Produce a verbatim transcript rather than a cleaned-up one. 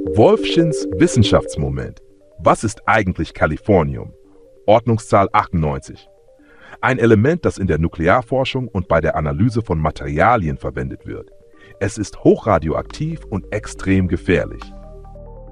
Wolfchens Wissenschaftsmoment. Was ist eigentlich Californium? Ordnungszahl achtundneunzig. Ein Element, das in der Nuklearforschung und bei der Analyse von Materialien verwendet wird. Es ist hochradioaktiv und extrem gefährlich.